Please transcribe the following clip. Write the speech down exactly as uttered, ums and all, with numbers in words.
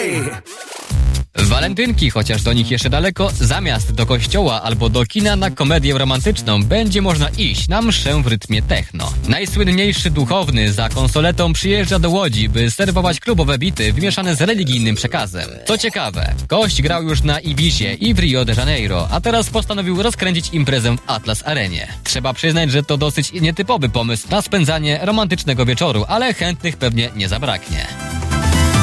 Walentynki, chociaż do nich jeszcze daleko, zamiast do kościoła albo do kina na komedię romantyczną będzie można iść na mszę w rytmie techno. Najsłynniejszy duchowny za konsoletą przyjeżdża do Łodzi, by serwować klubowe bity wymieszane z religijnym przekazem. Co ciekawe, gość grał już na Ibizie i w Rio de Janeiro, a teraz postanowił rozkręcić imprezę w Atlas Arenie. Trzeba przyznać, że to dosyć nietypowy pomysł na spędzanie romantycznego wieczoru, ale chętnych pewnie nie zabraknie.